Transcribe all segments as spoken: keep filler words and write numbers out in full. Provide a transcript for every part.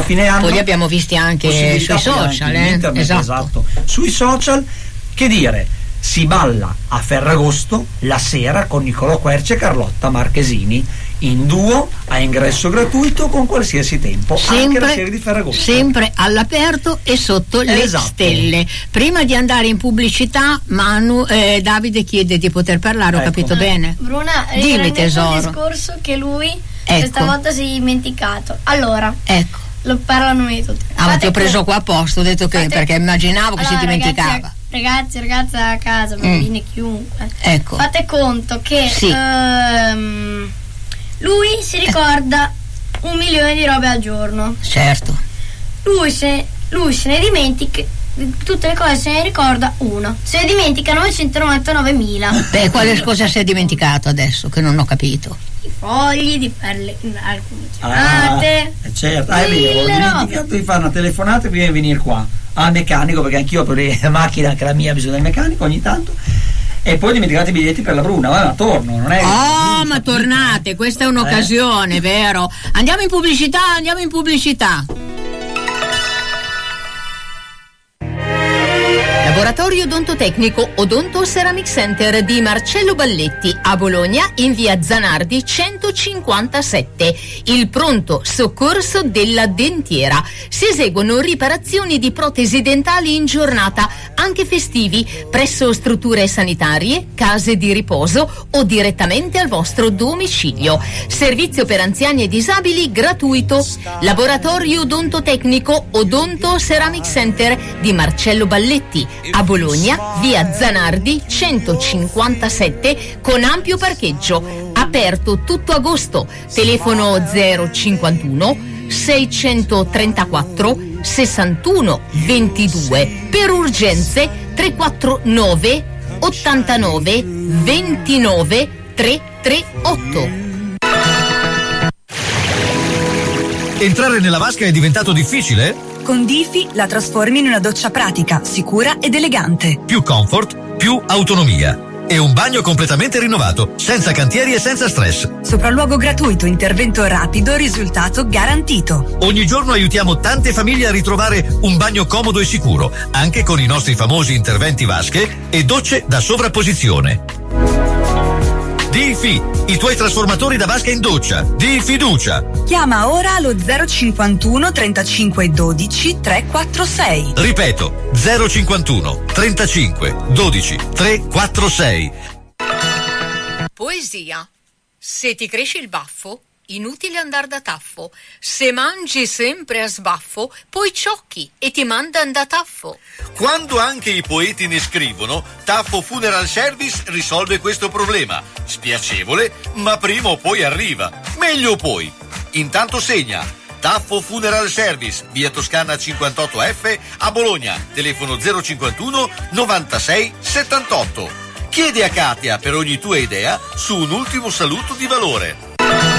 fine anno. Poi li abbiamo visti anche sui social, eh? Internet, esatto. esatto. Sui social, che dire, si balla a Ferragosto la sera con Niccolò Quercia e Carlotta Marchesini in duo a ingresso gratuito con qualsiasi tempo, sempre, anche la serie di Ferragosto, sempre all'aperto e sotto le esatto. stelle. Prima di andare in pubblicità, Manu eh, Davide chiede di poter parlare, ho ecco. capito bene? Bruna, dimmi tesoro. il discorso che lui ecco. questa volta si è dimenticato. Allora, ecco. lo parlano di tutti. Ah, ma ti ho preso qua a posto, ho detto che fate... perché immaginavo che allora, si dimenticava. Ragazzi, ragazzi, ragazze a casa, bambini, mm. chiunque. Ecco. Fate conto che sì. ehm, lui si ricorda un milione di robe al giorno. Certo. Lui se, lui se ne dimentica, tutte le cose se ne ricorda una. Se ne dimentica novecentonovantanovemila. Beh, quale cosa si è dimenticato adesso che non ho capito? I fogli di perle, alcune chiamate. Ah, certo, ah, è vero, ho dimenticato di fare una telefonata prima di venire qua al meccanico, perché anch'io per la macchina, anche la mia, ha bisogno del meccanico ogni tanto. E poi dimenticate i biglietti per la Bruna, ma torno, non è. Oh, ma tornate, questa è un'occasione, eh? Vero? Andiamo in pubblicità, andiamo in pubblicità. Laboratorio Odontotecnico Odonto Ceramic Center di Marcello Balletti a Bologna in via Zanardi centocinquantasette. Il pronto soccorso della dentiera. Si eseguono riparazioni di protesi dentali in giornata, anche festivi, presso strutture sanitarie, case di riposo o direttamente al vostro domicilio. Servizio per anziani e disabili gratuito. Laboratorio Odontotecnico Odonto Ceramic Center di Marcello Balletti a Bologna, via Zanardi centocinquantasette, con ampio parcheggio. Aperto tutto agosto. Telefono zero cinquantuno seicentotrentaquattro sessantuno ventidue. Per urgenze trecentoquarantanove ottantanove ventinove trecentotrentotto. Entrare nella vasca è diventato difficile? Con Difi la trasformi in una doccia pratica, sicura ed elegante. Più comfort, più autonomia. E un bagno completamente rinnovato, senza cantieri e senza stress. Sopralluogo gratuito, intervento rapido, risultato garantito. Ogni giorno aiutiamo tante famiglie a ritrovare un bagno comodo e sicuro, anche con i nostri famosi interventi vasche e docce da sovrapposizione. Difi, i tuoi trasformatori da vasca in doccia. Di fiducia. Chiama ora allo zero cinquantuno trentacinque dodici trecentoquarantasei. Ripeto, zero cinquantuno trentacinque dodici trecentoquarantasei. Poesia. Se ti cresce il baffo, inutile andar da taffo. Se mangi sempre a sbaffo, poi ciocchi e ti mandan da taffo. Quando anche i poeti ne scrivono, Taffo Funeral Service risolve questo problema. Spiacevole, ma prima o poi arriva. Meglio poi. Intanto segna. Taffo Funeral Service, via Toscana cinquantotto F a Bologna. Telefono zero cinquantuno novantasei settantotto. Chiedi a Katia per ogni tua idea su un ultimo saluto di valore.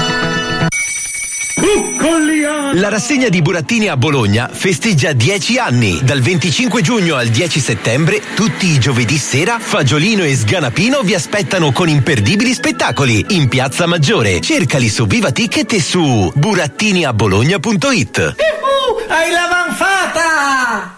La rassegna di burattini a Bologna festeggia dieci anni. Dal venticinque giugno al dieci settembre, tutti i giovedì sera, Fagiolino e Sganapino vi aspettano con imperdibili spettacoli in Piazza Maggiore. Cercali su Viva Ticket e su burattiniabologna punto it. Uh, hai la manfata!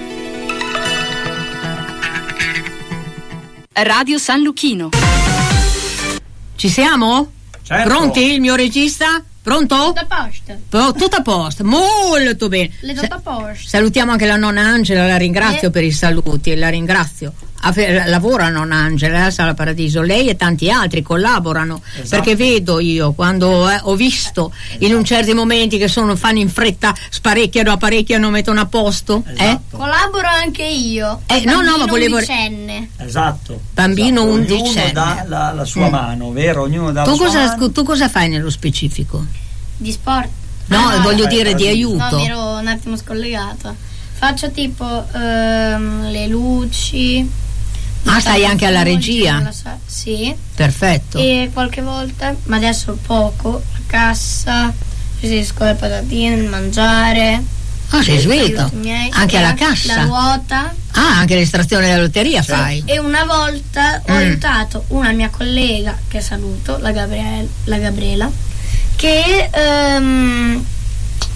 Radio San Luchino. Ci siamo? Certo. Pronti, il mio regista? Pronto? Tutto a posto. Oh, tutto a posto, molto bene. Le tutto a posto. Salutiamo anche la nonna Angela, la ringrazio Eh. per i saluti, la ringrazio. A fe- lavora nonna Angela a Sala Paradiso, lei e tanti altri collaborano, Esatto. perché vedo io quando eh, ho visto in un certi momenti che sono fanno in fretta, sparecchiano, apparecchiano, mettono a posto. Esatto. Collaboro anche io. Eh, no, no, ma volevo- undicenne. Esatto. Bambino esatto. undicenne. Ognuno dà la, la sua Mm. mano, vero? Ognuno dà Tu la sua cosa, mano. tu cosa fai nello specifico? Di sport. No, Ah, voglio aspetta, dire di no, aiuto. No, mi ero un attimo scollegata. Faccio tipo ehm, le luci. Ah, stai anche alla regia? Non lo so. Sì. Perfetto. E qualche volta, ma adesso poco, a cassa, gestisco le patatine, il mangiare. Ah, sei svelto. aiuto i miei. Anche E alla la- cassa. La ruota. Ah, anche l'estrazione della lotteria Certo. fai. E una volta ho Mm. aiutato una mia collega, che saluto, la, Gabriel- la Gabriela, che, ehm, che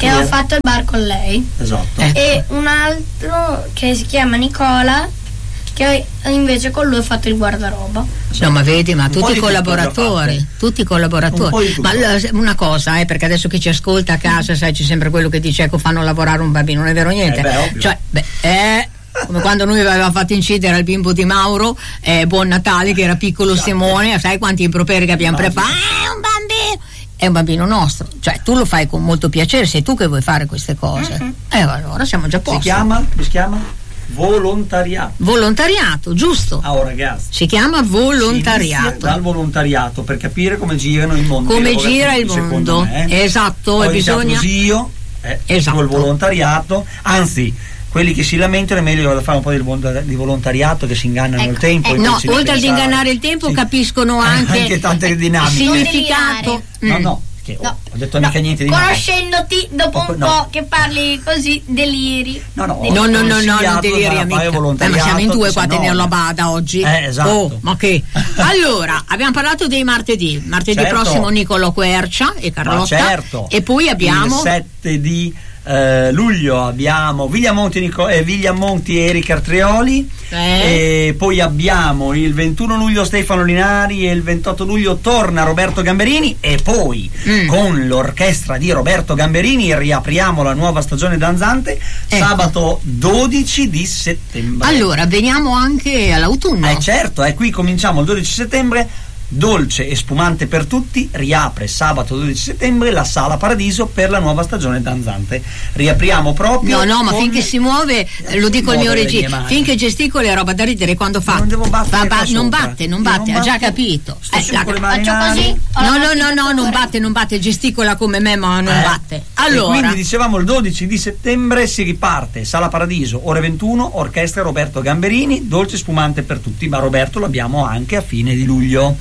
che ho fatto il bar con lei. Esatto. Ecco. E un altro che si chiama Nicola, che invece con lui ho fatto il guardaroba. No, ma vedi, ma Un po' tutti di tutto collaboratori, già tutti Un po' collaboratori. di tutto. Ma l- una cosa, eh, perché adesso chi ci ascolta a casa, sai, c'è sempre quello che dice ecco fanno lavorare un bambino, non è vero niente. Eh beh, ovvio. Cioè, beh, eh, come quando noi avevamo fatto incidere al bimbo di Mauro, eh, Buon Natale, che era piccolo Simone, sai quanti improperi che abbiamo Immagino. preparato? Ah, è un bambino! È un bambino nostro, cioè tu lo fai con molto piacere, sei tu che vuoi fare queste cose. Mhm. E eh, allora siamo già a Si posto. chiama? Come si chiama? Volontariato. Volontariato, giusto? Ah, oh, ragazzi. Si chiama Si inizia volontariato. dal volontariato per capire come girano il mondo. Come dei gira il lavoratori, mondo. secondo me. Esatto, Ho e iniziato bisogna. così io, eh, Esatto. col volontariato, anzi. Quelli che si lamentano è meglio che fare un po' di vol- di volontariato, che si ingannano Ecco, il tempo. ecco. invece No, di oltre ad pensare- ingannare il tempo, sì. capiscono anche, anche tante dinamiche. il significato. No, Mm. no, che No, ho detto no, mica niente di male. conoscendoti dopo un No. po' che parli così deliri. No, no, No, no, no, no, non consigliato deliri, da amica. fare Eh, volontariato, ma siamo in due che qua a se no- tenerlo a bada oggi. Eh, esatto. Oh, ma che? Allora, abbiamo parlato dei martedì. Martedì Certo. prossimo Nicolò Quercia e Ma certo. certo. E poi abbiamo il sette di eh, luglio abbiamo Vigliamonti, Nico- eh, Vigliamonti e Eric Artrioli. Eh. E poi abbiamo il ventuno luglio Stefano Linari e il ventotto luglio torna Roberto Gamberini. E poi Mm. con l'orchestra di Roberto Gamberini riapriamo la nuova stagione danzante Ecco. sabato dodici di settembre. Allora, veniamo anche all'autunno. Eh certo, eh, qui cominciamo il dodici settembre. Dolce e spumante per tutti riapre sabato dodici settembre la Sala Paradiso per la nuova stagione danzante. Riapriamo proprio. No, no, ma con- finché si muove, eh, lo dico al mio Muovere le regista, mie mani. finché gesticoli è roba da ridere quando fa. Non devo battere fa- qua ba- non sopra. batte, non Io batte, non ha già batto. capito. Sto Eh, su la- con le mani Faccio in aria. così? Ho No, la no, no, battitura no, non corretta. batte, non batte, gesticola come me, ma non Eh. batte. E Allora, quindi dicevamo il dodici di settembre si riparte Sala Paradiso, ore ventuno, orchestra Roberto Gamberini, dolce e spumante per tutti, ma Roberto lo abbiamo anche a fine di luglio.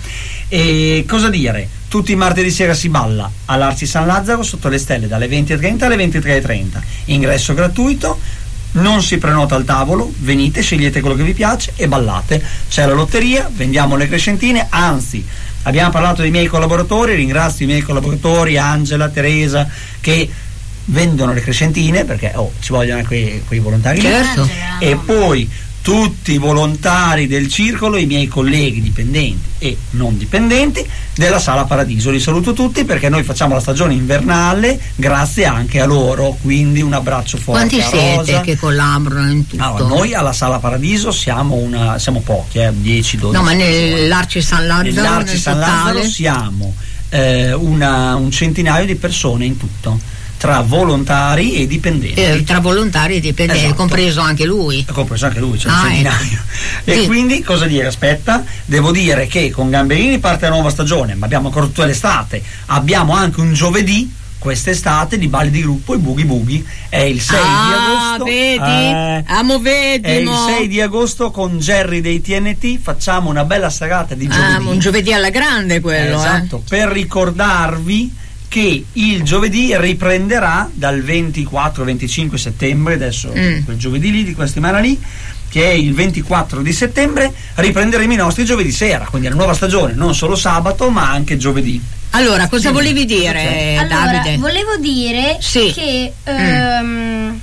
E cosa dire? Tutti i martedì sera si balla all'Arci San Lazzaro sotto le stelle dalle venti e trenta alle ventitré e trenta. Ingresso gratuito, non si prenota al tavolo, venite, scegliete quello che vi piace e ballate. C'è la lotteria, vendiamo le crescentine, anzi abbiamo parlato dei miei collaboratori, ringrazio i miei collaboratori Angela, Teresa, che vendono le crescentine perché oh, ci vogliono anche quei, quei volontari lì. certo. E poi tutti i volontari del circolo, i miei colleghi dipendenti e non dipendenti della Sala Paradiso, li saluto tutti perché noi facciamo la stagione invernale grazie anche a loro, quindi un abbraccio forte. Quanti a siete Rosa. che collaborano in tutto? Allora, noi alla Sala Paradiso siamo una siamo pochi, eh, dieci dodici. No, ma nell'Arci San Lazzaro, Nell'Arci nel San Lazzaro totale? siamo eh, una, un centinaio di persone in tutto, tra volontari e dipendenti. Eh, tra volontari e dipendenti, Esatto. compreso anche lui. È compreso anche lui, c'è Ah, un centinaio. E Sì. quindi cosa dire? Aspetta, devo dire che con Gamberini parte la nuova stagione, ma abbiamo ancora tutta l'estate. Abbiamo anche un giovedì quest'estate di balli di gruppo, i Boogie Boogie. È il sei di Ah, agosto. vedi? Eh, Amo vedi, è il mo. sei di agosto con Jerry dei T N T. Facciamo una bella serata di giovedì. Ah, un giovedì alla grande quello, Esatto, per ricordarvi che il giovedì riprenderà dal ventiquattro venticinque settembre, adesso Mm. quel giovedì lì di quella settimana lì, che è il ventiquattro di settembre, riprenderemo i nostri giovedì sera, quindi la nuova stagione, non solo sabato ma anche giovedì. eh. Allora, cosa Sì. volevi dire, Ok. Allora, Davide? volevo dire Sì. che ehm,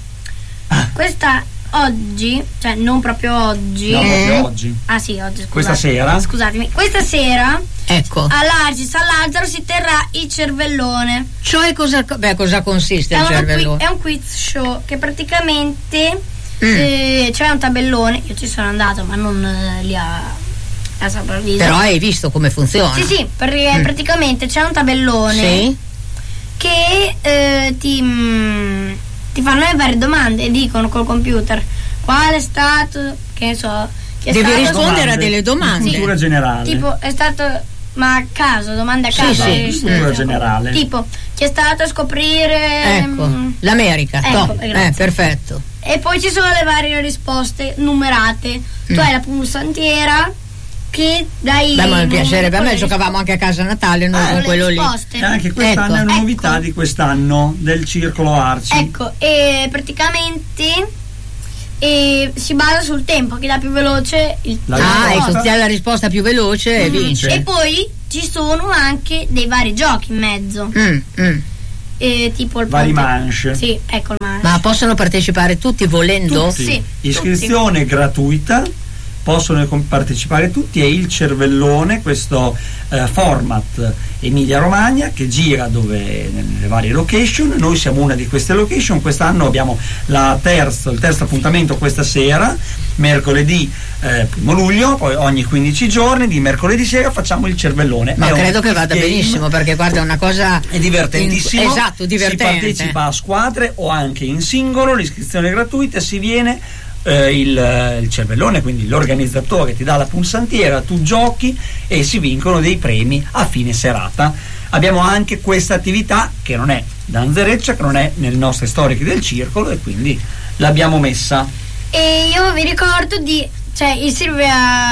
questa oggi, cioè non proprio oggi. No, Mm. proprio oggi. Ah sì, oggi, scusate. Questa sera? Scusatemi, questa sera Ecco, all'Arci San Lazzaro si terrà il cervellone. cioè cosa, beh, cosa consiste È, il una qui- cervello? è un quiz show che praticamente Mm. eh, c'è un tabellone, io ci sono andato ma non eh, lì a, a San Paradiso. Però hai visto come funziona? Sì, sì, perché Mm. praticamente c'è un tabellone Sì? che eh, ti, mm, ti fanno le varie domande e dicono col computer qual è stato, che ne so, chi è Devi stato, rispondere a delle domande. Di cultura generale. tipo è stato, ma a caso, domande a Sì, caso, sì, eh, sì. Cultura generale. tipo chi è stato a scoprire Ecco, mm, l'America, ecco, top. grazie. Eh, perfetto. e poi ci sono le varie risposte numerate. Tu Mm. hai la pulsantiera che dai. Beh, ma mi piacerebbe, a me con le giocavamo anche a casa a Natale noi risposte. con Con le quello lì. risposte. E anche quest'anno Ecco. è una novità Ecco. di quest'anno del Circolo Arci. Ecco, e praticamente e si basa sul tempo, chi dà più veloce il La Ah, risposta. ecco, chi ha la risposta più veloce e Mm. vince. E poi ci sono anche dei vari giochi in mezzo. Mm, mm. eh, tipo il vari ponte. manche. Sì, ecco il manche. Ma possono partecipare tutti volendo? Tutti. Sì, Iscrizione gratuita, possono com- partecipare tutti. È il cervellone, questo eh, format Emilia Romagna che gira dove, nelle varie location. Noi siamo una di queste location. Quest'anno abbiamo la terza, il terzo appuntamento questa sera, mercoledì eh, primo luglio, poi ogni quindici giorni di mercoledì sera facciamo il cervellone. Ma È credo un che vada game, benissimo, perché guarda, è una cosa è divertentissimo. in- esatto, divertente. Si partecipa a squadre o anche in singolo, l'iscrizione è gratuita, si viene eh, il, il cervellone, quindi l'organizzatore ti dà la pulsantiera, tu giochi e si vincono dei premi a fine serata. Abbiamo anche questa attività che non è danzereccia, che non è nelle nostre storiche del circolo, e quindi l'abbiamo messa. E io vi ricordo di, cioè, serve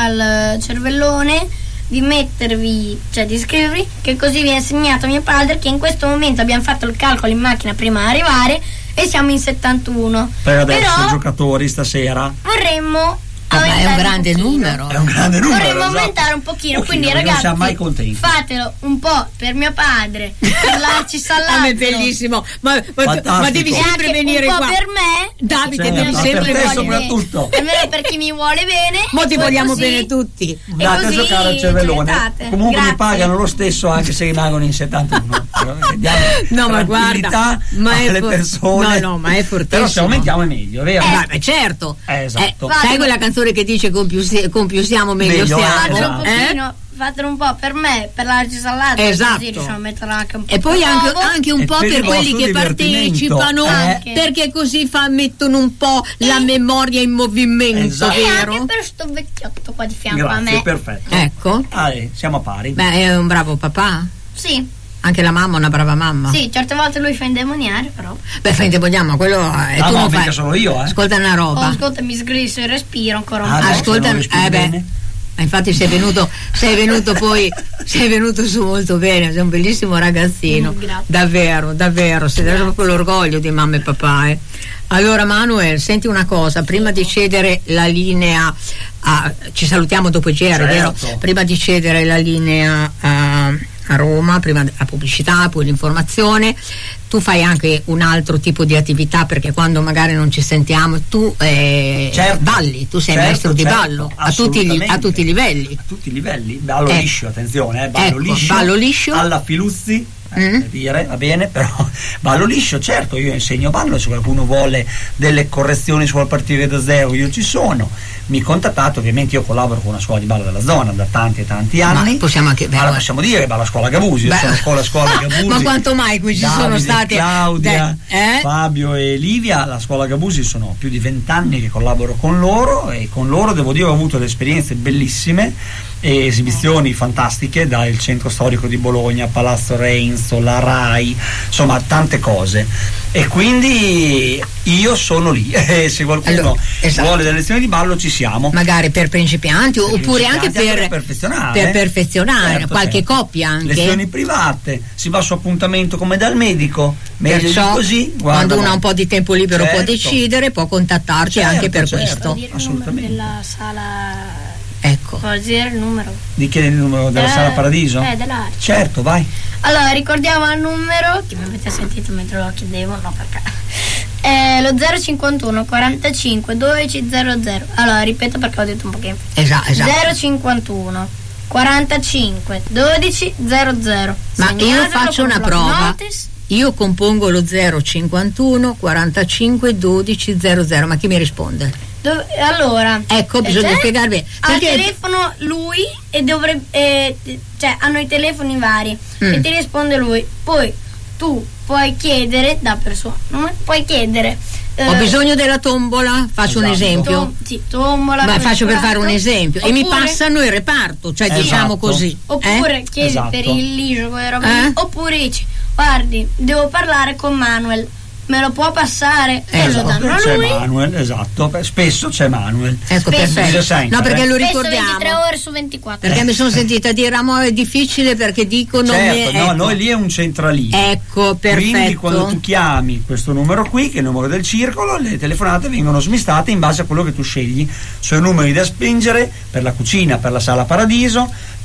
al cervellone di mettervi, cioè di iscrivervi, che così vi ha insegnato mio padre che in questo momento abbiamo fatto il calcolo in macchina prima di arrivare e siamo in settantuno. Per adesso Però giocatori stasera vorremmo Ah, ma è un aumentare grande pochino. numero. è un grande numero. Vorremmo esatto. aumentare un pochino, Pochino, quindi perché ragazzi, non siamo mai contenti. fatelo un po' per mio padre, per l'arci Ah, ma è bellissimo, ma, ma, Fantastico. ma devi e sempre anche venire un po' qua. per me, Davide, Certo, devi ma sempre per te venire. soprattutto. almeno per chi mi vuole bene. Mo e ti poi vogliamo così- bene tutti. e Andate a così giocare al cervellone. diventate. Comunque mi Grazie. pagano lo stesso anche se rimangono in settantuno. Diamo No, ma tranquillità guarda, ma è alle for- persone. no, no, ma è fortissimo. Però se aumentiamo è meglio, vero? Eh, beh, certo. Eh, esatto. Eh, sai quella canzone che dice con più, si- con più siamo meglio, Meglio, eh, siamo? Fatelo un esatto. pochino, fatelo un po' per me, per l'arci salata, Esatto. così riusciamo a metterla anche un po' E poi per anche, uovo. anche un E po' per per il quelli vostro che divertimento, partecipano, eh. perché così fa, mettono un po' la memoria in movimento, Esatto. E vero? anche per sto vecchiotto qua di fianco a Grazie, me. perfetto. Ecco. Ah, eh, siamo a pari. Beh, è un bravo papà. Sì, Anche la mamma è una brava mamma. sì, certe volte lui fa indemoniare, però. Beh, fai indemoniamo, quello è Ah, tu no, non mica fai. sono io, eh. Ascolta una Oh, roba. ascolta, mi sgrisso il respiro ancora un Ah, po'. no, Ascolta, se non respiri eh beh, bene. eh, infatti sei venuto, sei venuto poi, sei venuto su molto bene, sei un bellissimo ragazzino, Mm, grazie. davvero, davvero, siete Grazie. proprio l'orgoglio di mamma e papà. eh. Allora Manuel, senti una cosa, prima di cedere la linea, a, ci salutiamo dopo G R, Certo. vero? Prima di cedere la linea a, a Roma, prima la pubblicità, poi l'informazione, tu fai anche un altro tipo di attività, perché quando magari non ci sentiamo tu eh, Certo. balli, tu sei Certo, maestro di certo, ballo a tutti, gli, a assolutamente. tutti i livelli. A tutti i livelli. Ballo Eh. liscio, attenzione, eh, ballo Ecco, liscio. ballo liscio. Alla Filuzzi. Eh, Mm. per dire, va bene, però ballo liscio, certo, io insegno ballo, se qualcuno vuole delle correzioni sul partire da zero io ci sono, mi contattate, ovviamente io collaboro con una scuola di ballo della zona da tanti e tanti anni. Ma possiamo anche- beh, allora, guarda. possiamo dire, balla scuola Gabusi, io Beh, sono con la scuola Gabusi. ma quanto mai qui ci Davide, sono state Claudia, Beh, eh? Fabio e Livia, la scuola Gabusi sono più di vent'anni che collaboro con loro, e con loro devo dire ho avuto delle esperienze bellissime e esibizioni fantastiche, dal centro storico di Bologna, Palazzo Reinzo, la Rai, insomma tante cose, e quindi io sono lì e se qualcuno Allora, esatto. vuole delle lezioni di ballo ci siamo. magari per principianti Per oppure anche principianti, per, anche per perfezionare, per perfezionare, Certo, qualche certo. coppia anche. Lezioni private, si va su appuntamento come dal medico, meglio Perciò di così, guarda, quando uno no. ha un po' di tempo libero può Certo. decidere, può contattarci Certo, anche per certo. questo. Dire il numero assolutamente. della sala. Ecco. Può dire il numero? Di chiedere il numero della Eh, sala Paradiso? eh, dell'Arci. Certo, vai. Allora, ricordiamo il numero, che mi avete sentito mentre lo chiedevo, no perché. È lo zero cinquantuno quarantacinque dodici zero zero. Allora, ripeto perché ho detto un pochino. Esatto, esatto. zero cinquantuno quarantacinque dodici zero zero. Ma io Segnatelo faccio con una un block prova. notice. Io compongo lo zero cinquantuno quarantacinque dodici zero zero, ma chi mi risponde? Dove- allora, Ecco, bisogna c'è- spiegarvi. Ha il Perché- telefono lui e dovrebbe, eh, cioè hanno i telefoni vari Mm. e ti risponde lui. Poi tu puoi chiedere da persona, puoi chiedere. Ho eh, bisogno della tombola, faccio un Esatto. esempio. tom- sì, tombola. Ma faccio per fare un prato, esempio e mi oppure- passano il reparto, cioè Esatto. diciamo così. Oppure eh? chiedi Esatto. per il ligio, quelle robe Eh? lì. Oppure dici, guardi, devo parlare con Manuel, me lo può passare? E lo Esatto, danno a c'è lui. Manuel, esatto, beh, spesso c'è Manuel. Ecco, Spesso. perfetto. Bisogna sempre, No, perché eh. lo Spesso ricordiamo. ventitré ore su ventiquattro. Perché mi sono sentita dire, ah, ma è difficile perché dicono. Certo, me- no, ecco. noi lì è un centralino. Ecco, perfetto. Quindi quando tu chiami questo numero qui, che è il numero del circolo, le telefonate vengono smistate in base a quello che tu scegli. Sono numeri da spingere per la cucina, per la sala Paradiso,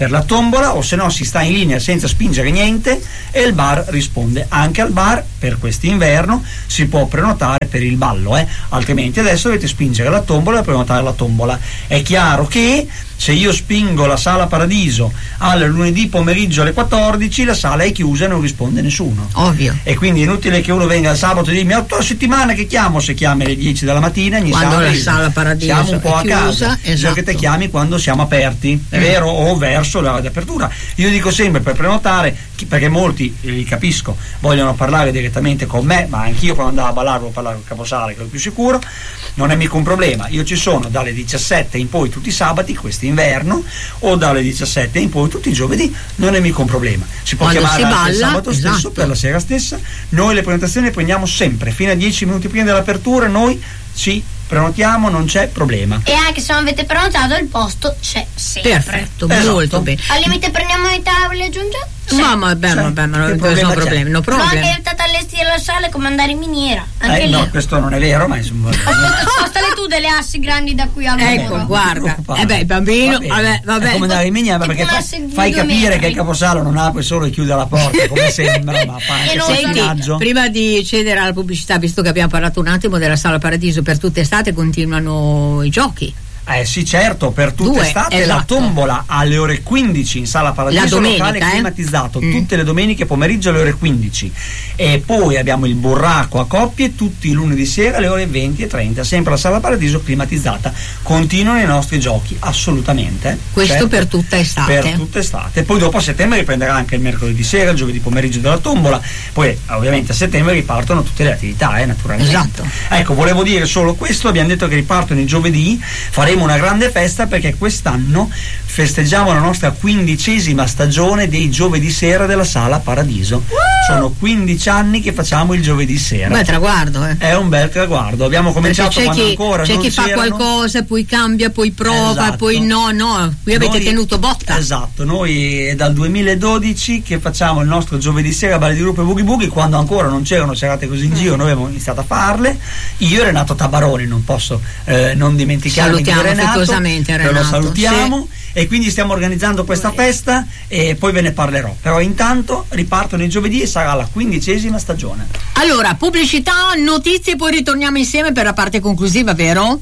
per la tombola, o se no si sta in linea senza spingere niente e il bar risponde. Anche al bar per quest'inverno si può prenotare per il ballo, eh? Altrimenti adesso dovete spingere la tombola e prenotare la tombola. È chiaro che se io spingo la Sala Paradiso al lunedì pomeriggio alle quattordici, la sala è chiusa e non risponde nessuno. Ovvio. E quindi è inutile che uno venga il sabato e dimmi otto settimane che chiamo, se chiami alle dieci della mattina quando la Sala Paradiso siamo un po' è a chiusa, casa, esatto. Bisogna che te chiami quando siamo aperti, è mm. vero, o verso la apertura. Io dico sempre per prenotare, perché molti, li capisco, vogliono parlare direttamente con me, ma anch'io quando andavo a ballare volevo parlare con il caposale, che è il più sicuro. Non è mica un problema, io ci sono dalle diciassette in poi tutti i sabati, quest'inverno, o dalle diciassette in poi tutti i giovedì, non è mica un problema. Si può quando chiamare si anche balla, il sabato esatto. stesso, per la sera stessa. Noi le prenotazioni le prendiamo sempre, fino a dieci minuti prima dell'apertura, noi ci prenotiamo, non c'è problema. E anche se non avete prenotato, il posto c'è sempre. Perfetto, esatto. Molto bene. Al limite prendiamo i tavoli e aggiungiamo. Ma vabbè, vabbè, ma non sono problemi, no Però problem. anche aiutate allestire la sala, come andare in miniera. Anche Eh, lì. no, questo non è vero, ma insomma. Spostale tu delle assi grandi da qui al Ecco, muro. guarda. Eh beh, il bambino, Va vabbè, vabbè. È come andare in miniera, perché una fai, sedia di fai due capire metri. che il caposalo non apre solo e chiude la porta, come sembra, ma fa E anche non il Senti, personaggio. prima di cedere alla pubblicità, visto che abbiamo parlato un attimo della Sala Paradiso, per tutta estate continuano i giochi. Eh sì, certo, per tutta Due, estate esatto. la tombola alle ore quindici in Sala Paradiso, La domenica, locale eh? climatizzato, Mm. tutte le domeniche pomeriggio alle ore quindici. E poi abbiamo il burraco a coppie tutti i lunedì sera alle ore venti e trenta, sempre la Sala Paradiso climatizzata. Continuano i nostri giochi, assolutamente. Questo certo, per tutta estate. Per tutta estate. Poi dopo a settembre riprenderà anche il mercoledì sera, il giovedì pomeriggio della tombola. Poi ovviamente a settembre ripartono tutte le attività, eh, naturalmente. Esatto. Ecco, volevo dire solo questo, abbiamo detto che ripartono i giovedì, faremo una grande festa perché quest'anno festeggiamo la nostra quindicesima stagione dei giovedì sera della Sala Paradiso. Sono quindici anni che facciamo il giovedì sera. Beh, traguardo, eh. È un bel traguardo. Abbiamo cominciato Perché c'è quando chi, ancora c'è non chi fa c'erano. qualcosa, poi cambia, poi prova, Esatto. poi no, no. Qui avete Noi- tenuto botta. Esatto, noi è dal duemiladodici che facciamo il nostro giovedì sera balli di gruppo e boogie boogie, quando ancora non c'erano serate così in giro, noi abbiamo iniziato a farle. Io e Renato Tabaroni, non posso eh, non dimenticarmi Salutiamo di Renato, affettuosamente che Renato, lo salutiamo, e quindi stiamo organizzando questa festa e poi ve ne parlerò. Però intanto ripartono i giovedì e sarà la quindicesima stagione. Allora, pubblicità, notizie, poi ritorniamo insieme per la parte conclusiva, vero?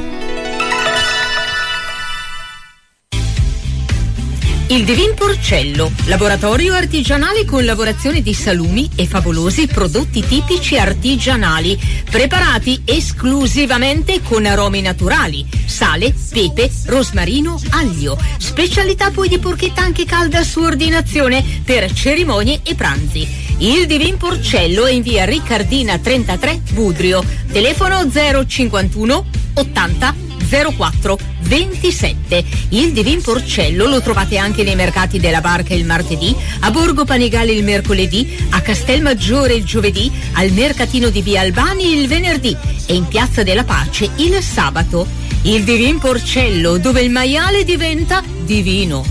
Il Divin Porcello, laboratorio artigianale con lavorazione di salumi e favolosi prodotti tipici artigianali, preparati esclusivamente con aromi naturali, sale, pepe, rosmarino, aglio. Specialità poi di porchetta anche calda su ordinazione per cerimonie e pranzi. Il Divin Porcello è in via Riccardina trentatré, Budrio. Telefono zero cinquantuno ottanta zero quattro ventisette. Il Divin Porcello lo trovate anche nei mercati della Barca il martedì, a Borgo Panigale il mercoledì, a Castelmaggiore il giovedì, al mercatino di via Albani il venerdì e in Piazza della Pace il sabato. Il Divin Porcello, dove il maiale diventa divino.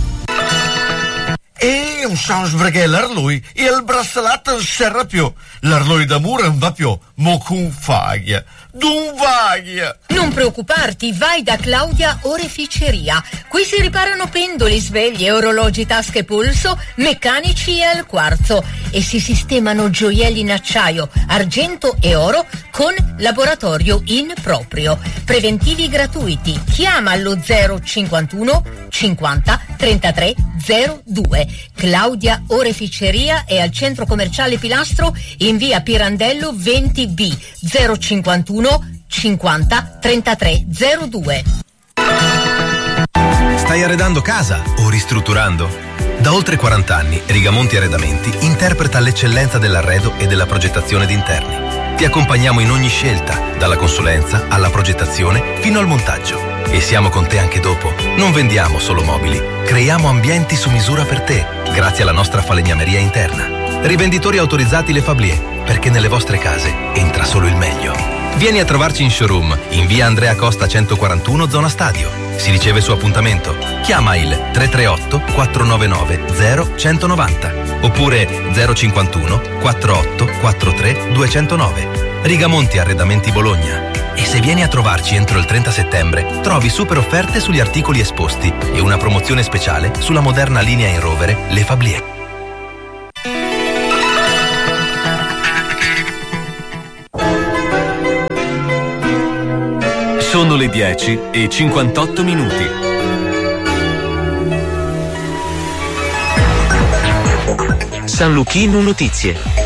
E un sans perché l'arlui e il braccialetto non serra più. L'arlui d'amore non va più, mo con faglia. D'un vaglia. Non preoccuparti, vai da Claudia Oreficeria. Qui si riparano pendoli, sveglie, orologi, tasche e polso, meccanici e al quarzo, e si sistemano gioielli in acciaio, argento e oro con laboratorio in proprio. Preventivi gratuiti. Chiama allo zero cinquantuno cinquanta trentatré zero due. Claudia Oreficeria è al centro commerciale Pilastro in via Pirandello venti B, zero cinquantuno cinquanta trentatré zero due. Stai arredando casa o ristrutturando? Da oltre quaranta anni Rigamonti Arredamenti interpreta l'eccellenza dell'arredo e della progettazione d'interni. Ti accompagniamo in ogni scelta, dalla consulenza alla progettazione fino al montaggio. E siamo con te anche dopo. Non vendiamo solo mobili, creiamo ambienti su misura per te, grazie alla nostra falegnameria interna. Rivenditori autorizzati Le Fablier, perché nelle vostre case entra solo il meglio. Vieni a trovarci in showroom, in via Andrea Costa centoquarantuno, zona Stadio. Si riceve su appuntamento. Chiama il tre tre otto quattro nove nove zero uno nove zero oppure zero cinquantuno quarantotto quarantatré duecentonove. Rigamonti Arredamenti Bologna. E se vieni a trovarci entro il trenta settembre, trovi super offerte sugli articoli esposti e una promozione speciale sulla moderna linea in rovere Le Fablier. Sono le dieci e cinquantotto minuti. San Luchino Notizie.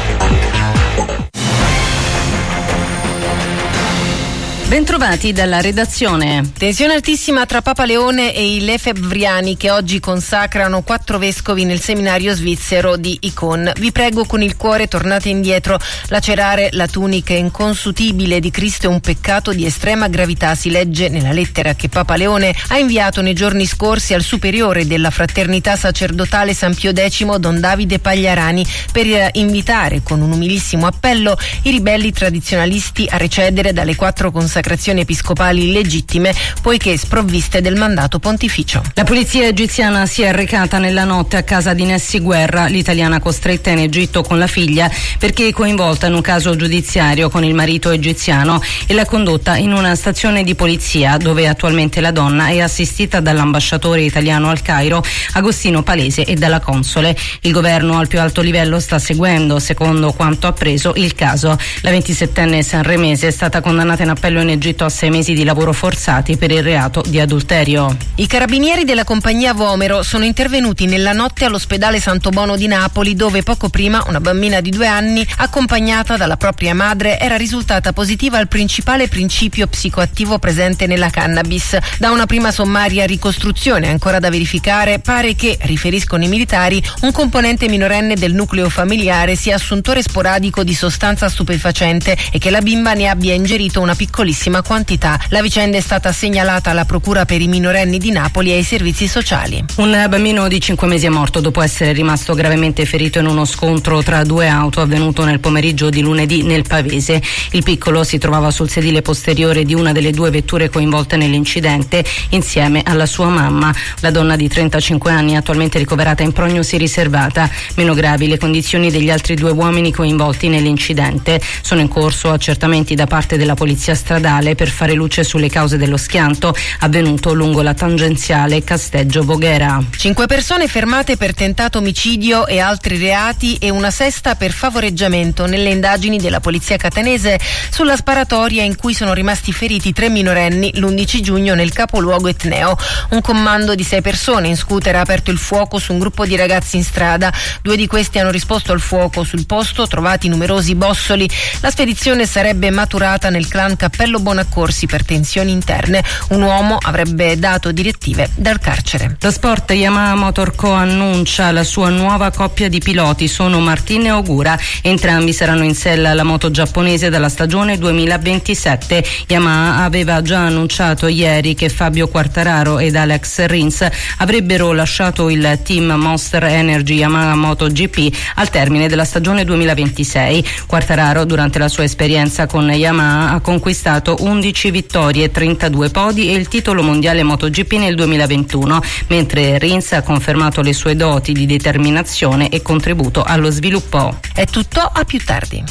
Bentrovati dalla redazione. Tensione altissima tra Papa Leone e i lefebvriani che oggi consacrano quattro vescovi nel seminario svizzero di Icon. Vi prego con il cuore, tornate indietro. Lacerare la tunica inconsutibile di Cristo è un peccato di estrema gravità, si legge nella lettera che Papa Leone ha inviato nei giorni scorsi al superiore della fraternità sacerdotale San Pio X, Don Davide Pagliarani, per invitare con un umilissimo appello i ribelli tradizionalisti a recedere dalle quattro consacrazioni episcopali illegittime, poiché sprovviste del mandato pontificio. La polizia egiziana si è recata nella notte a casa di Nessi Guerra, l'italiana costretta in Egitto con la figlia perché è coinvolta in un caso giudiziario con il marito egiziano, e l'ha condotta in una stazione di polizia dove attualmente la donna è assistita dall'ambasciatore italiano al Cairo, Agostino Palese, e dalla console. Il governo al più alto livello sta seguendo, secondo quanto appreso, il caso. La ventisettenne sanremese è stata condannata in appello in Egitto a sei mesi di lavoro forzati per il reato di adulterio. I carabinieri della compagnia Vomero sono intervenuti nella notte all'ospedale Santo Bono di Napoli, dove poco prima una bambina di due anni, accompagnata dalla propria madre, era risultata positiva al principale principio psicoattivo presente nella cannabis. Da una prima sommaria ricostruzione ancora da verificare, pare che, riferiscono i militari, un componente minorenne del nucleo familiare sia assuntore sporadico di sostanza stupefacente e che la bimba ne abbia ingerito una piccolissima quantità. La vicenda è stata segnalata alla Procura per i minorenni di Napoli e ai servizi sociali. Un bambino di cinque mesi è morto dopo essere rimasto gravemente ferito in uno scontro tra due auto avvenuto nel pomeriggio di lunedì nel Pavese. Il piccolo si trovava sul sedile posteriore di una delle due vetture coinvolte nell'incidente insieme alla sua mamma. La donna di trentacinque anni è attualmente ricoverata in prognosi riservata. Meno gravi le condizioni degli altri due uomini coinvolti nell'incidente. Sono in corso accertamenti da parte della polizia stradale per fare luce sulle cause dello schianto avvenuto lungo la tangenziale Casteggio-Voghera. Cinque persone fermate per tentato omicidio e altri reati e una sesta per favoreggiamento nelle indagini della polizia catanese sulla sparatoria in cui sono rimasti feriti tre minorenni l'undici giugno nel capoluogo etneo. Un commando di sei persone in scooter ha aperto il fuoco su un gruppo di ragazzi in strada. Due di questi hanno risposto al fuoco. Sul posto trovati numerosi bossoli. La spedizione sarebbe maturata nel clan Cappello Bonaccorsi per tensioni interne. Un uomo avrebbe dato direttive dal carcere. Lo sport Yamaha Motor Co annuncia la sua nuova coppia di piloti, sono Martin e Ogura. Entrambi saranno in sella alla moto giapponese dalla stagione duemilaventisette. Yamaha aveva già annunciato ieri che Fabio Quartararo ed Alex Rins avrebbero lasciato il team Monster Energy Yamaha MotoGP al termine della stagione duemilaventisei. Quartararo, durante la sua esperienza con Yamaha, ha conquistato undici vittorie, trentadue podi e il titolo mondiale MotoGP nel duemilaventuno, mentre Rins ha confermato le sue doti di determinazione e contributo allo sviluppo. È tutto, a più tardi.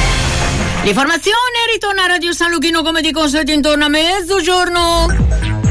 L'informazione ritorna a Radio San Luchino come di consueto intorno a mezzogiorno.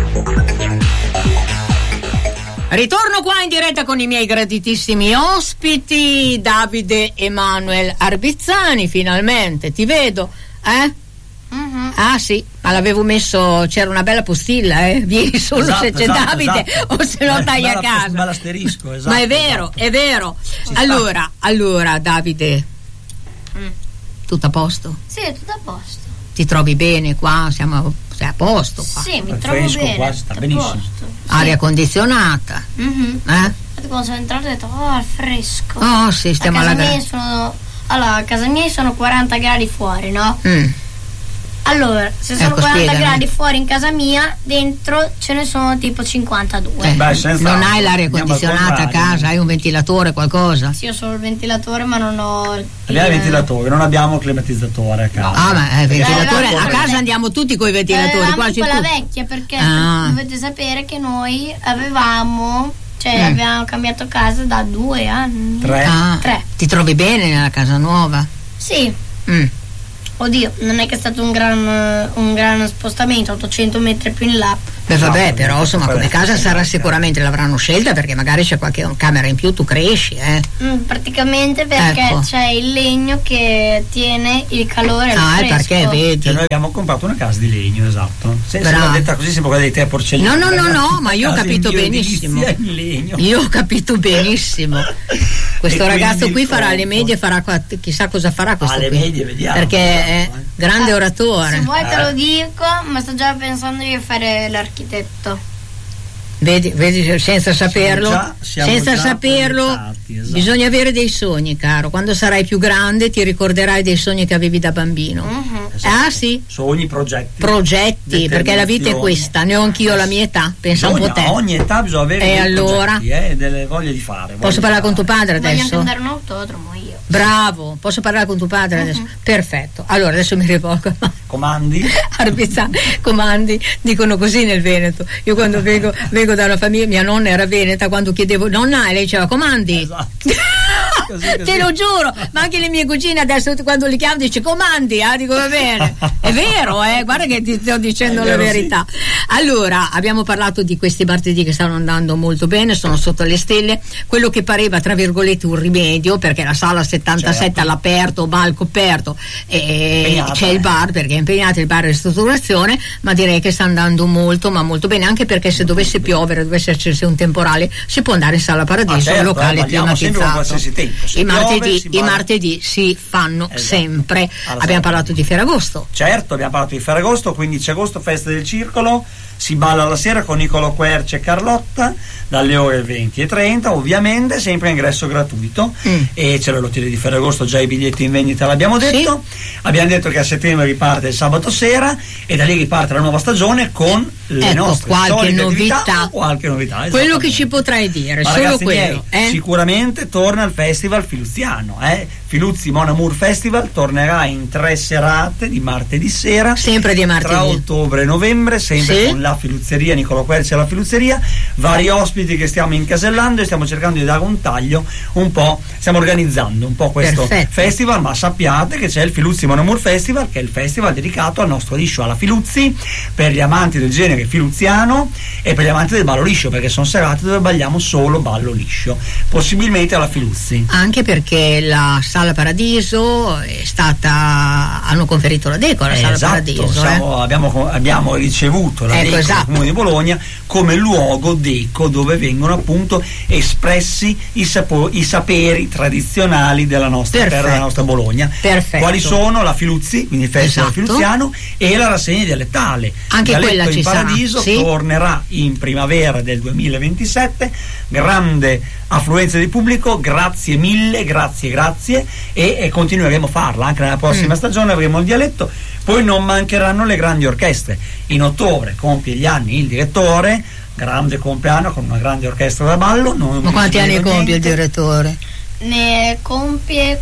Ritorno qua in diretta con i miei graditissimi ospiti, Davide Emanuel Arbizzani, finalmente ti vedo, eh? Uh-huh. Ah sì, ma l'avevo messo, c'era una bella postilla, eh? Vieni solo esatto, se c'è esatto, Davide esatto. o se no eh, dai a casa. Un bel asterisco, esatto. Ma è vero, esatto. è vero. Ci allora, sta. allora Davide, mm. tutto a posto? Sì, è tutto a posto. Ti trovi bene qua? Siamo sei a posto qua? Sì, mi è trovo fresco, bene. qua sta benissimo. Aria sì. condizionata. Mm-hmm. Eh? Quando sono entrato ho detto, oh, è fresco. Oh sì, stiamo a casa alla mia sono Allora, a casa mia sono quaranta gradi fuori, no? Mm. Allora, se sono Ecco, quaranta spiegami. gradi fuori in casa mia, dentro ce ne sono tipo cinquantadue. Eh, Beh, senza- non hai l'aria andiamo al condizionata a contrario. casa, hai un ventilatore, qualcosa? Sì, io ho solo il ventilatore, ma non ho il... Abbiamo il ventilatore, non abbiamo il climatizzatore a casa. Ah, ma il ventilatore, Eh, a vabbè. casa andiamo tutti coi ventilatori, Avevamo quasi quella tutti. vecchia, perché Ah. dovete sapere che noi avevamo, cioè Mm. abbiamo cambiato casa da due anni. Tre. Ah, Tre. ti trovi bene nella casa nuova? Sì, Mm. oddio, non è che è stato un gran, un gran spostamento, ottocento metri più in là. Beh vabbè, No, però insomma come casa sarà sicuramente l'avranno scelta, perché magari c'è qualche camera in più, tu cresci, eh. Mm, praticamente perché Ecco. c'è il legno che tiene il calore al Ah, è fresco. perché vedi. Cioè, noi abbiamo comprato una casa di legno, esatto. Se Bravo. sembra detta così sembra quella dei tre porcellini. No, no, no, no, ma io ho Casa in capito bioedilizia benissimo. in legno. Io ho capito benissimo. Questo E ragazzo quindi qui il farà le conto. medie, farà qua- chissà cosa farà questo Alle qui. medie, vediamo. Perché è grande Ah, oratore. Se vuoi te Eh. lo dico, ma sto già pensando di fare l'architetto. Vedi, vedi, senza saperlo, già- siamo senza già saperlo, proiettati, esatto. bisogna avere dei sogni, caro. Quando sarai più grande ti ricorderai dei sogni che avevi da bambino. Ah sì? Sogni, progetti. Progetti, perché la vita è questa, ne ho anch'io la mia età, pensa un po' Bisogna, te. a ogni età bisogna avere E dei allora? progetti, eh, delle voglie di fare. voglie Posso di parlare con fare. tuo padre Voglio anche adesso? andare a un autodromo io. Bravo, posso parlare con tuo padre adesso? Perfetto. Allora adesso mi rivolgo a Comandi? Arbizza, comandi, dicono così nel Veneto. Io quando vengo, vengo da una famiglia, mia nonna era veneta, quando chiedevo nonna, e lei diceva comandi. Esatto. Così, così. Te lo giuro, ma anche le mie cugine adesso quando li chiamo dice comandi, ah, dico va bene. È vero, eh, guarda che ti sto dicendo È la vero, verità. Allora, abbiamo parlato di questi martedì che stanno andando molto bene, sono sotto le stelle. Quello che pareva tra virgolette un rimedio, perché la sala settantasette Certo. all'aperto, bar coperto, e Impegnata, c'è il eh. bar perché è impegnato, il bar è in ristrutturazione, ma direi che sta andando molto, ma molto bene, anche perché se dovesse piovere, dovesse esserci un temporale, si può andare in sala Paradiso, Ah, certo, un locale eh, parliamo sempre con climatizzato. qualsiasi tempo. Se I piove, martedì, si i va- martedì si fanno Esatto. sempre. Alla Abbiamo sala. parlato di Ferragosto. Certo, abbiamo parlato di Ferragosto, quindici agosto, festa del circolo, si balla la sera con Niccolò Quercia e Carlotta dalle ore venti e trenta, ovviamente sempre ingresso gratuito, Mm. e c'è l'hotel di Ferragosto, già i biglietti in vendita l'abbiamo detto. Abbiamo detto che a settembre riparte il sabato sera e da lì riparte la nuova stagione con le Ecco, nostre qualche solite novità. attività, qualche novità, Quello che esattamente. ci potrai dire, Ma solo ragazzi quello. miei, eh? sicuramente torna il Festival Filuziano, eh? Filuzzi Mon Amour Festival tornerà in tre serate di martedì sera, Sempre di martedì. tra ottobre e novembre, sempre Sì. con la Filuzzeria, Niccolò Quercia e la Filuzzeria, vari ospiti che stiamo incasellando e stiamo cercando di dare un taglio un po', stiamo organizzando un po' questo Perfetto. festival, ma sappiate che c'è il Filuzzi Mon Amour Festival, che è il festival dedicato al nostro liscio, alla Filuzzi, per gli amanti del genere filuziano e per gli amanti del ballo liscio, perché sono serate dove balliamo solo ballo liscio, possibilmente alla Filuzzi. Anche perché la Sala Paradiso è stata, hanno conferito la Deco alla Eh, Sala esatto, Paradiso. siamo- abbiamo, abbiamo ricevuto la Ecco, Deco esatto. del Comune di Bologna come luogo Deco dove vengono appunto espressi i, sapo- i saperi tradizionali della nostra Perfetto. terra, della nostra Bologna. Perfetto. Quali sono? La Filuzzi, quindi il Festival Esatto. Filuziano, e la rassegna dialettale. Anche Dialetto quella in ci sarà, Paradiso sì. tornerà in primavera del duemilaventisette, grande affluenza di pubblico, grazie mille, grazie, grazie, e, e continueremo a farla anche nella prossima Mm. stagione, avremo il dialetto. Poi non mancheranno le grandi orchestre. In ottobre compie gli anni il direttore, grande compleanno con una grande orchestra da ballo. Non Ma quanti mi anni sbaglio compie il niente. direttore? Ne compie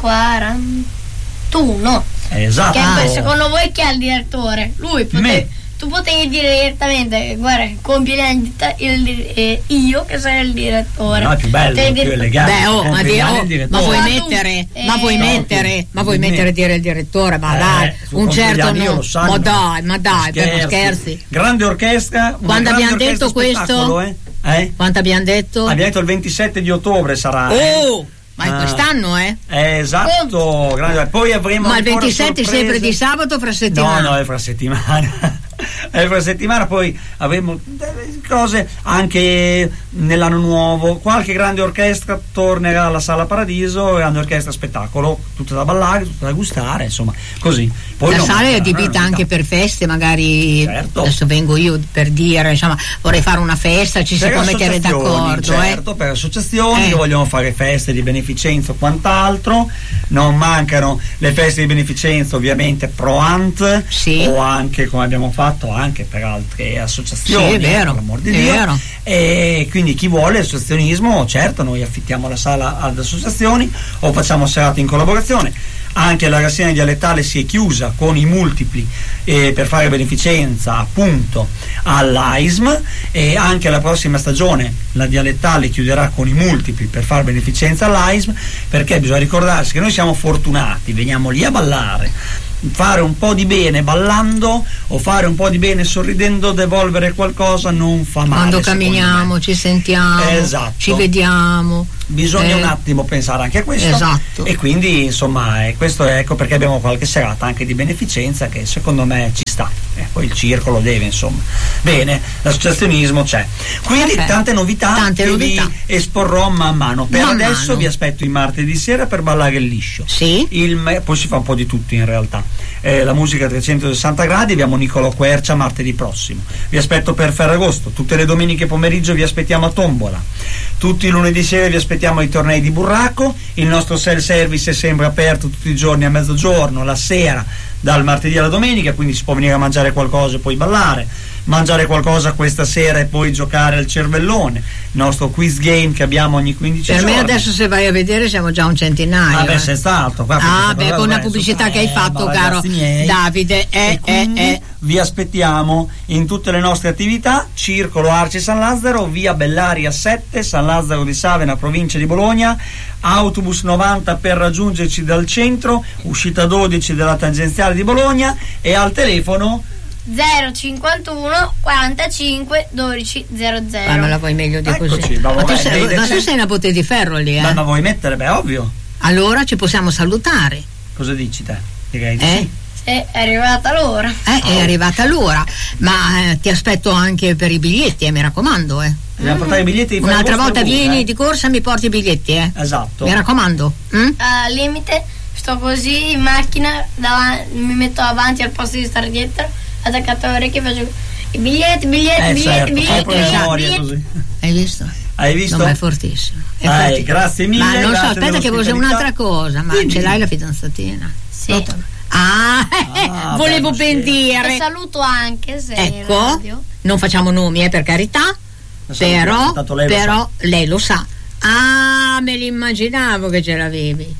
quarantuno. Esatto. Che, secondo voi chi è il direttore? Lui pote- Me. Tu potevi dire direttamente, guarda, compie gli anni di te- il- eh, io che sei il direttore. No, è più bello, Te- più elegante. Beh, oh, ma, Compie di- gli anni oh, il direttore. ma vuoi Ma tu, mettere, eh, ma vuoi no, mettere, tu, ma vuoi dimmi. mettere dire il direttore, ma Eh, dai, su un certo Pompiliani io no, lo sanno. ma dai, ma dai, per non scherzi. Grande orchestra. una Quando grande abbiamo orchestra detto questo? spettacolo, Eh? Eh? Quanto abbiamo detto? Abbiamo detto il ventisette di ottobre sarà. eh? Oh, ma è Ah. quest'anno, eh? Eh, esatto, grande. Poi avremo Ma il ancora ventisette sorprese. sempre di sabato o fra settimana? No, no, è fra settimana. È fra settimana, poi avremo delle cose anche nell'anno nuovo. Qualche grande orchestra tornerà alla Sala Paradiso, grande orchestra spettacolo, tutta da ballare, tutta da gustare, insomma, così. Poi la non sala è mancheranno adibita le anche novità. per feste, magari Certo. adesso vengo io per dire, insomma, vorrei fare una festa, ci si Per può mettere associazioni, d'accordo, certo, eh? per associazioni Eh. che vogliono fare feste di beneficenza o quant'altro. Non mancano le feste di beneficenza, ovviamente pro ant, Sì. o anche come abbiamo fatto anche per altre associazioni, Sì, è vero, per l'amor di è Dio. vero. E quindi chi vuole associazionismo, certo, noi affittiamo la sala ad associazioni o facciamo serate in collaborazione. Anche la rassegna dialettale si è chiusa con i multipli eh, per fare beneficenza appunto all'A I S M, e anche la prossima stagione la dialettale chiuderà con i multipli per fare beneficenza all'A I S M, perché bisogna ricordarsi che noi siamo fortunati, veniamo lì a ballare fare un po' di bene ballando o fare un po' di bene sorridendo, devolvere qualcosa non fa male. Quando camminiamo, ci sentiamo, esatto. ci vediamo. Bisogna eh. un attimo pensare anche a questo. Esatto. E quindi insomma è questo, ecco perché abbiamo qualche serata anche di beneficenza che secondo me ci sta. E poi il circolo deve, insomma. Bene, l'associazionismo c'è. Quindi Perfetto. tante novità Tante che novità. vi esporrò man mano. Per Man adesso mano. vi aspetto il martedì sera per ballare il liscio. Sì. Il me- poi si fa un po' di tutto in realtà. Eh, la musica a trecentosessanta gradi, abbiamo Niccolò Quercia martedì prossimo. Vi aspetto per Ferragosto, tutte le domeniche pomeriggio vi aspettiamo a Tombola. Tutti i lunedì sera vi aspettiamo ai tornei di burraco. Il nostro self-service è sempre aperto tutti i giorni a mezzogiorno, la sera, dal martedì alla domenica, quindi si può venire a mangiare qualcosa e poi ballare, mangiare qualcosa questa sera e poi giocare al cervellone, il nostro quiz game che abbiamo ogni quindici Per giorni. me adesso, se vai a vedere, siamo già un centinaio. Ah beh, eh. sei stato qua, Ah, questa beh, cosa con la adesso- pubblicità che hai eh, fatto, ma caro ragazzi miei. Davide, eh, E quindi eh, eh. vi aspettiamo in tutte le nostre attività. Circolo Arci San Lazzaro, via Bellaria sette, San Lazzaro di Savena, provincia di Bologna. Autobus novanta per raggiungerci dal centro, uscita dodici della tangenziale di Bologna, e al telefono zero cinquantuno quarantacinque dodici zero zero. Ah, me la vuoi meglio di Eccoci, così. ma Ma tu vabbè, sei, vedi, ma c'è- tu sei una botte di ferro lì, eh? Ma, ma vuoi mettere? Beh, ovvio. Allora ci possiamo salutare. Cosa dici te? Direi di Eh? sì. È arrivata l'ora. Eh, è arrivata l'ora, ma eh, ti aspetto anche per i biglietti, eh, mi raccomando, eh. Dobbiamo portare i biglietti di Un'altra Ferragosto volta ovunque, vieni eh. di corsa e mi porti i biglietti, eh. Esatto. Mi raccomando. mm? Al limite sto così in macchina, davanti, mi metto avanti al posto di stare dietro, attaccato alle orecchie e faccio i biglietti, biglietti, Eh, biglietti, certo, biglietti, fai biglietti, memoria biglietti. così. Hai visto? Hai visto? No, ma è fortissimo. È Dai, fortissimo. grazie mille, Ma non so, grazie aspetta che volevo dell'ospitalità. un'altra cosa, ma Dimmi. ce l'hai la fidanzatina? Sì. Ah, Ah, volevo bello, ben sì. dire. E saluto anche se in Ecco, radio. non facciamo nomi, eh, per carità, salutiamo, però, tanto lei lo però lei lo sa. Ah, me l'immaginavo che ce l'avevi.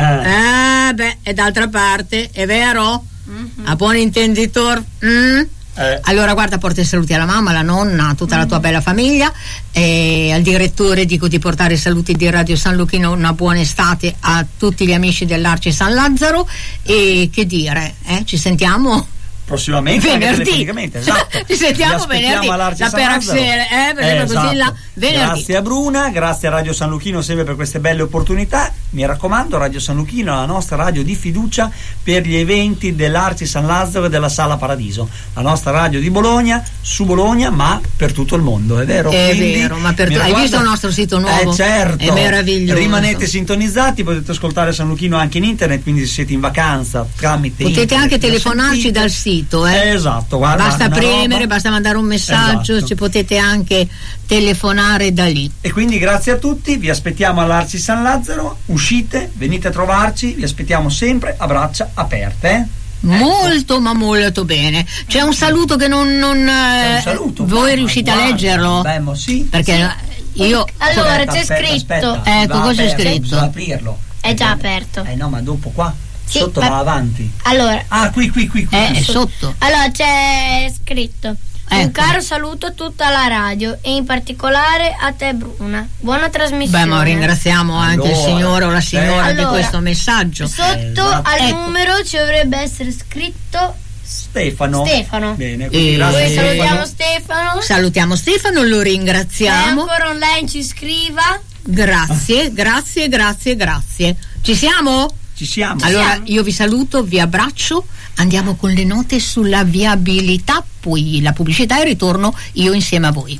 Eh, beh, e d'altra parte, è vero? Mhm. A buon intenditor? Mm? Eh. Allora guarda, porta i saluti alla mamma, alla nonna, a tutta la tua bella famiglia, e al direttore dico di portare i saluti di Radio San Luchino, una buona estate a tutti gli amici dell'Arci San Lazzaro, e che dire, eh? Ci sentiamo prossimamente anche venerdì. telefonicamente, esatto. Ci sentiamo Vi aspettiamo venerdì. all'Arci La San Lazzaro. Peraxele, eh, perché Eh, così la esatto. venerdì. Grazie a Bruna, grazie a Radio San Luchino sempre per queste belle opportunità. Mi raccomando, Radio San Luchino è la nostra radio di fiducia per gli eventi dell'Arci San Lazzaro e della Sala Paradiso, la nostra radio di Bologna, su Bologna, ma per tutto il mondo, è vero? È Quindi, vero, ma per mi tu- hai raccomando- visto il nostro sito nuovo? Eh certo, È meraviglioso. rimanete sintonizzati, potete ascoltare San Luchino anche in internet, quindi se siete in vacanza tramite Potete internet, anche lo telefonarci sentite. dal sito, eh? Esatto, guarda, Basta una premere, roba. basta mandare un messaggio, Esatto. ci potete anche telefonare da lì. E quindi grazie a tutti, vi aspettiamo all'Arci San Lazzaro, uscite, venite a trovarci, vi aspettiamo sempre a braccia aperte. eh? Molto ma molto bene. C'è un saluto che non, non C'è eh, un saluto, voi guarda, riuscite a guarda. leggerlo? Beh, mo sì. Perché io Allora, Aspetta, c'è aspetta, scritto. aspetta, Ecco, va cosa c'è aperto, scritto? Bisogna aprirlo. È già aperto. Eh no, ma dopo qua, Sì, sotto ma- va avanti. Allora, Ah, qui, qui, qui. qui. eh, è sotto. allora c'è scritto un Ecco. caro saluto a tutta la radio e in particolare a te Bruna. Buona trasmissione. Beh, ma ringraziamo anche il Allora, signore o la signora eh. di Allora, questo messaggio. Sotto Esatto. al Ecco. numero ci dovrebbe essere scritto Stefano. Stefano. Bene, quindi Eh, grazie Poi Sì. salutiamo Stefano. Salutiamo Stefano, lo Se è ringraziamo. ancora online ci scriva. Grazie, grazie, grazie, grazie. Ci siamo? Ci siamo. Allora io vi saluto, vi abbraccio, andiamo con le note sulla viabilità, poi la pubblicità e ritorno io insieme a voi.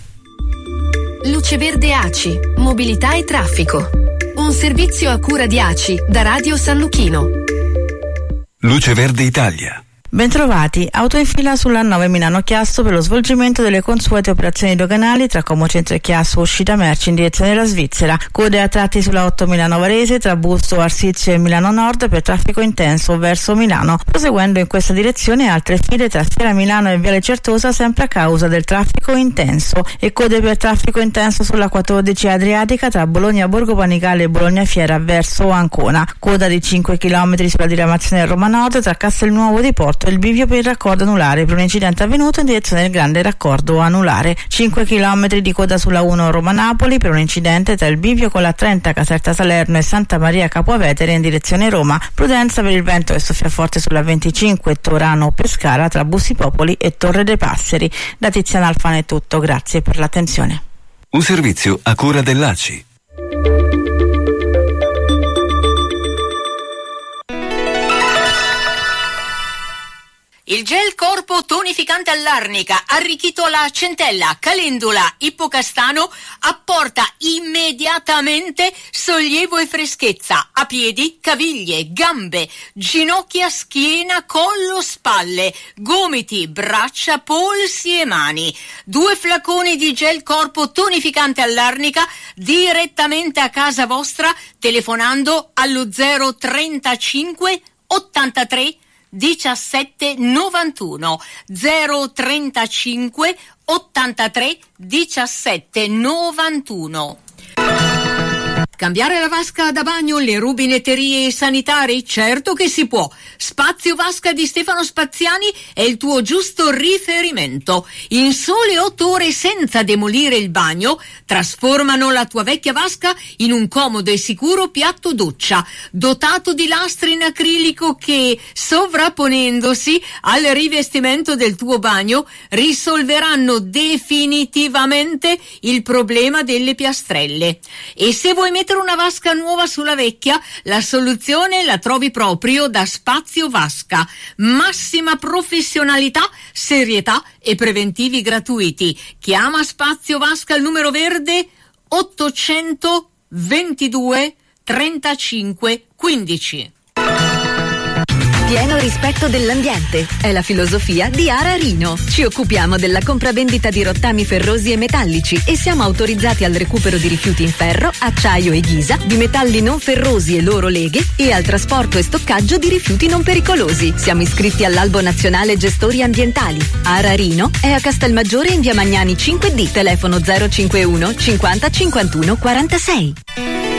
Luce Verde A C I, mobilità e traffico. Un servizio a cura di A C I da Radio San Luchino. Luce Verde Italia. Bentrovati, auto in fila sulla nove Milano-Chiasso per lo svolgimento delle consuete operazioni doganali tra Como Centro e Chiasso, uscita merci in direzione della Svizzera. Code a tratti sulla otto Milano-Varese tra Busto, Arsizio e Milano Nord per traffico intenso verso Milano. Proseguendo in questa direzione altre file tra Fiera Milano e Viale Certosa sempre a causa del traffico intenso, e code per traffico intenso sulla quattordici Adriatica tra Bologna Borgo Panigale e Bologna Fiera verso Ancona. Coda di cinque chilometri sulla diramazione Roma Nord tra Castelnuovo di Porto bloccato il bivio per il raccordo anulare per un incidente avvenuto in direzione del grande raccordo anulare. cinque chilometri di coda sulla uno Roma-Napoli per un incidente tra il bivio con la trenta Caserta Salerno e Santa Maria Capovetere in direzione Roma. Prudenza per il vento che soffia forte sulla venticinque Torano-Pescara tra Bussipopoli e Torre dei Passeri. Da Tiziana Alfano è tutto, grazie per l'attenzione. Un servizio a cura dell'A C I. Il gel corpo tonificante all'arnica, arricchito alla centella, calendula, ippocastano, apporta immediatamente sollievo e freschezza a piedi, caviglie, gambe, ginocchia, schiena, collo, spalle, gomiti, braccia, polsi e mani. Due flaconi di gel corpo tonificante all'arnica direttamente a casa vostra telefonando allo zero trentacinque ottantatré diciassette novantuno zero trentacinque ottantatré diciassette novantuno. Cambiare la vasca da bagno, le rubinetterie sanitarie? Certo che si può. Spazio Vasca di Stefano Spaziani è il tuo giusto riferimento. In sole otto ore senza demolire il bagno, trasformano la tua vecchia vasca in un comodo e sicuro piatto doccia, dotato di lastre in acrilico che, sovrapponendosi al rivestimento del tuo bagno, risolveranno definitivamente il problema delle piastrelle. E se vuoi mettere una vasca nuova sulla vecchia, la soluzione la trovi proprio da Spazio Vasca. Massima professionalità, serietà e preventivi gratuiti. Chiama Spazio Vasca al numero verde ottocentoventidue trentacinque quindici. Pieno rispetto dell'ambiente è la filosofia di Ara Rino. Ci occupiamo della compravendita di rottami ferrosi e metallici e siamo autorizzati al recupero di rifiuti in ferro, acciaio e ghisa, di metalli non ferrosi e loro leghe e al trasporto e stoccaggio di rifiuti non pericolosi. Siamo iscritti all'Albo Nazionale Gestori Ambientali. Ara Rino è a Castelmaggiore in via Magnani cinque D, telefono zero cinquantuno cinquanta cinquantuno quarantasei.